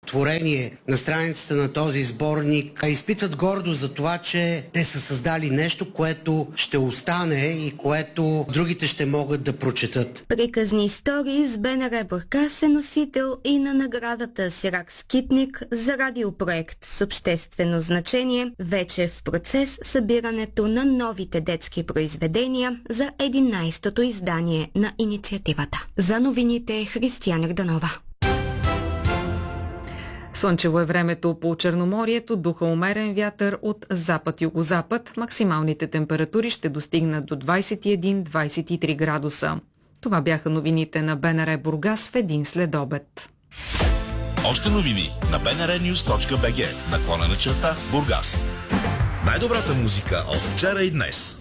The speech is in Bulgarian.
творение на страницата на този сборник, изпитват гордост за това, че те са създали нещо, което ще остане и което другите ще могат да прочетат. Приказни истории с БНР Бургас е носител и на наградата Сирак Скитник за радиопроект с обществено значение. Вече в процес събирането на новите детски произведения за 11-то издание на инициативата. За новините Християна Гданова. Слънчево е времето по Черноморието, духа умерен вятър от запад-югозапад. Максималните температури ще достигнат до 21-23 градуса. Това бяха новините на БНР Бургас в един следобед. Още новини на bnrnews.bg /Бургас. Най-добрата музика от вчера и днес.